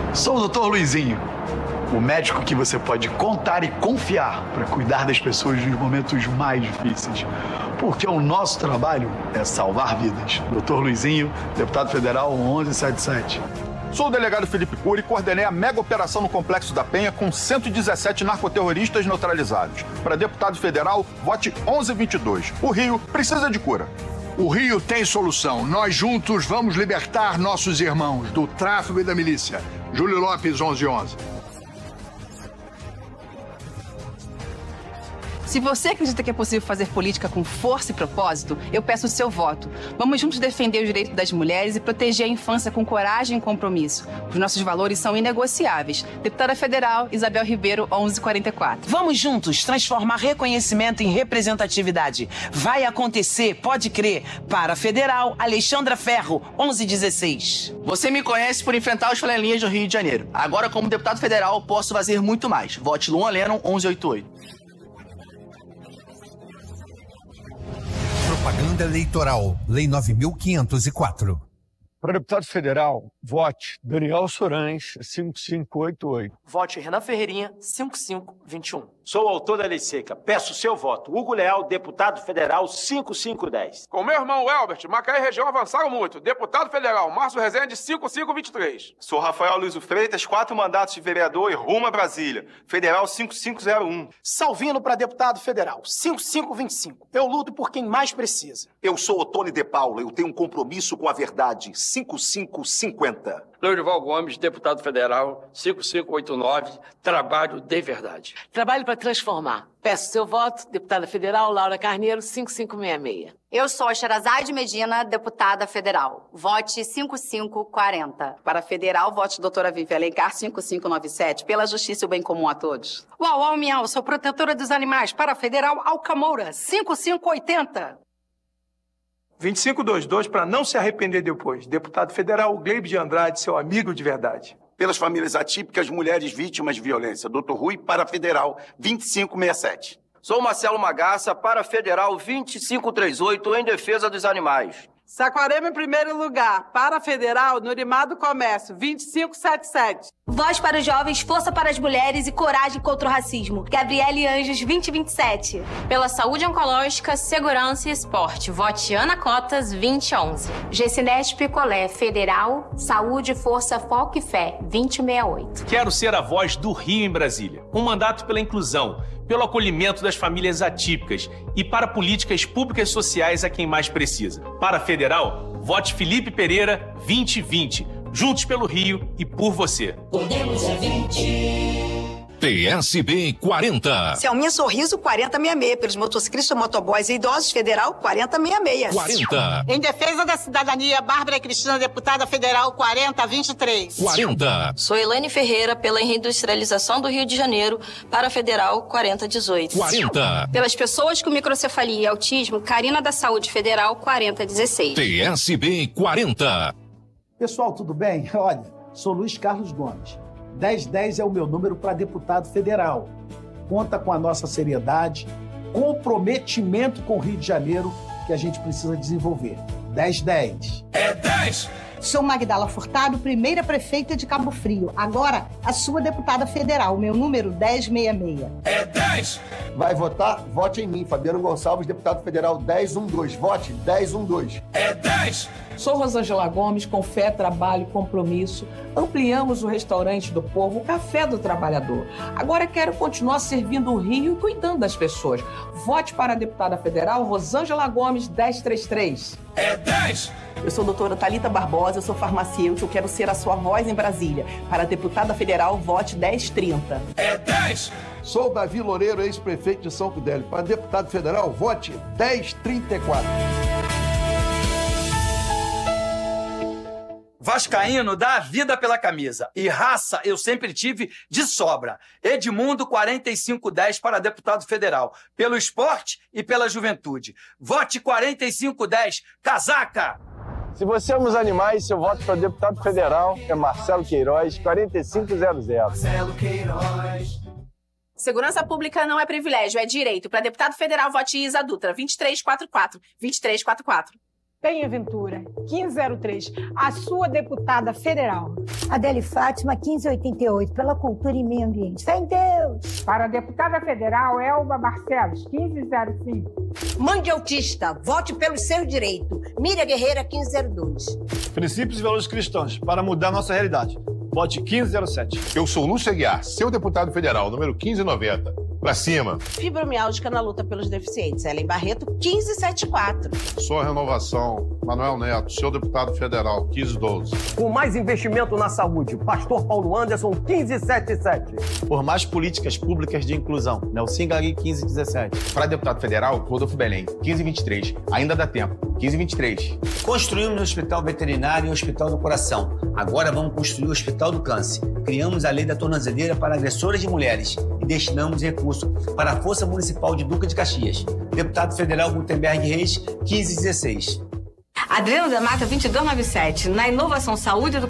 Sou o Dr. Luizinho, o médico que você pode contar e confiar para cuidar das pessoas nos momentos mais difíceis. Porque o nosso trabalho é salvar vidas. Dr. Luizinho, deputado federal 1177. Sou o delegado Felipe Cury e coordenei a mega operação no Complexo da Penha com 117 narcoterroristas neutralizados. Para deputado federal, vote 1122. O Rio precisa de cura. O Rio tem solução. Nós juntos vamos libertar nossos irmãos do tráfico e da milícia. Júlio Lopes, 1111. Se você acredita que é possível fazer política com força e propósito, eu peço o seu voto. Vamos juntos defender os direitos das mulheres e proteger a infância com coragem e compromisso. Os nossos valores são inegociáveis. Deputada Federal, Isabel Ribeiro, 1144. Vamos juntos transformar reconhecimento em representatividade. Vai acontecer, pode crer. Para Federal, Alexandra Ferro, 1116. Você me conhece por enfrentar os flanelinhas do Rio de Janeiro. Agora, como deputado federal, posso fazer muito mais. Vote Luan Lennon, 1188. Propaganda eleitoral, Lei 9.504. Para deputado federal, vote Daniel Sorães, 5588. Vote Renan Ferreirinha, 5521. Sou o autor da lei seca. Peço seu voto. Hugo Leal, deputado federal, 5510. Com meu irmão Elbert, Macaé e região avançaram muito. Deputado federal, Márcio Rezende, 5523. Sou Rafael Luiz Freitas, 4 mandatos de vereador e rumo a Brasília. Federal 5501. Salvino para deputado federal, 5525. Eu luto por quem mais precisa. Eu sou Otônio de Paula, eu tenho um compromisso com a verdade, 5550. Lourival Gomes, deputado federal, 5589, trabalho de verdade. Trabalho para transformar. Peço seu voto, deputada federal Laura Carneiro, 5566. Eu sou a Sherazade Medina, deputada federal. Vote 5540. Para federal, vote doutora Vivi Alencar, 5597, pela justiça e o bem comum a todos. Uau, miau, sou protetora dos animais. Para federal, Alcamoura, 5580. 2522, para não se arrepender depois. Deputado federal Gleibe de Andrade, seu amigo de verdade. Pelas famílias atípicas, mulheres vítimas de violência. Dr. Rui, para federal, 2567. Sou Marcelo Magaça, para federal 2538, em defesa dos animais. Saquarema em primeiro lugar. Para federal, Nurimado Comércio, 2577. Voz para os jovens, força para as mulheres e coragem contra o racismo. Gabriele Anjos, 2027. Pela saúde oncológica, segurança e esporte. Vote Ana Cotas, 2011. Gessinete Picolé, federal, saúde, força, foco e fé, 2068. Quero ser a voz do Rio em Brasília. Um mandato pela inclusão, pelo acolhimento das famílias atípicas e para políticas públicas sociais a quem mais precisa. Para federal, vote Felipe Pereira, 2020. Juntos pelo Rio e por você. Podemos é 20. PSB 40. Selminha Sorriso 4066. Pelos motociclistas, motoboys e idosos, federal 4066. 40. Em defesa da cidadania, Bárbara Cristina, deputada federal 4023. 40. Sou Elaine Ferreira, pela reindustrialização do Rio de Janeiro, para federal 4018. 40. Pelas pessoas com microcefalia e autismo, Carina da Saúde Federal 4016. PSB 40. Pessoal, tudo bem? Olha, sou Luiz Carlos Gomes. 1010 é o meu número para deputado federal. Conta com a nossa seriedade, comprometimento com o Rio de Janeiro que a gente precisa desenvolver. 1010. É 10! Sou Magdala Furtado, primeira prefeita de Cabo Frio. Agora, a sua deputada federal, meu número 1066. É 10! Vai votar? Vote em mim, Fabiano Gonçalves, deputado federal 1012. Vote 1012. É 10! Sou Rosângela Gomes, com fé, trabalho e compromisso. Ampliamos o restaurante do povo, o Café do Trabalhador. Agora quero continuar servindo o Rio e cuidando das pessoas. Vote para a deputada federal Rosângela Gomes, 1033. É 10! Eu sou a doutora Thalita Barbosa, eu sou farmacêutica, eu quero ser a sua voz em Brasília. Para a deputada federal, vote 1030. É 10! Sou Davi Loureiro, ex-prefeito de São Fidélis. Para deputado federal, vote 1034. Vascaíno dá a vida pela camisa. E raça eu sempre tive de sobra. Edmundo 4510 para deputado federal. Pelo esporte e pela juventude. Vote 4510, casaca! Se você ama os animais, seu voto para deputado federal é Marcelo Queiroz, 4500. Marcelo Queiroz. Segurança pública não é privilégio, é direito. Para deputado federal, vote Isa Dutra, 2344. 2344. Penha Ventura, 1503, a sua deputada federal. Adele Fátima, 1588, pela cultura e meio ambiente. Fé em Deus! Para a deputada federal, Elba Barcelos, 1505. Mande autista, vote pelo seu direito. Miriam Guerreira, 1502. Princípios e valores cristãos, para mudar nossa realidade. Vote 1507. Eu sou Lúcio Aguiar, seu deputado federal, número 1590. Pra cima. Fibromialgia na luta pelos deficientes. Ellen Barreto, 1574. Sou a Renovação, Manuel Neto, seu deputado federal, 1512. Com mais investimento na saúde, Pastor Paulo Anderson, 1577. Por mais políticas públicas de inclusão, Nelson Gari, 1517. Para deputado federal, Rodolfo Belém, 1523. Ainda dá tempo, 1523. Construímos o Hospital Veterinário e o Hospital do Coração. Agora vamos construir o Hospital do Câncer. Criamos a Lei da Tornozeleira para agressoras de mulheres e destinamos recursos para a Força Municipal de Duque de Caxias. Deputado Federal Gutenberg Reis, 1516. Adriano da Mata, 2297. Na inovação, saúde, educação